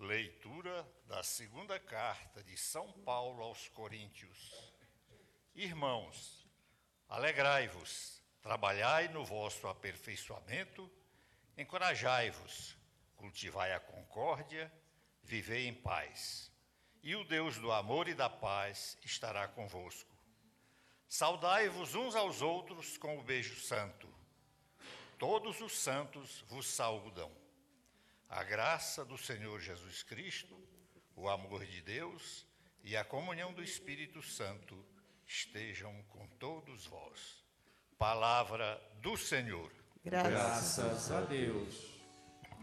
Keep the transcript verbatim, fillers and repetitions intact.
Leitura da segunda carta de São Paulo aos Coríntios. Irmãos, alegrai-vos, trabalhai no vosso aperfeiçoamento, encorajai-vos, cultivai a concórdia, vivei em paz. E o Deus do amor e da paz estará convosco. Saudai-vos uns aos outros com o beijo santo. Todos os santos vos saúdam. A graça do Senhor Jesus Cristo, o amor de Deus e a comunhão do Espírito Santo estejam com todos vós. Palavra do Senhor. Graças a Deus.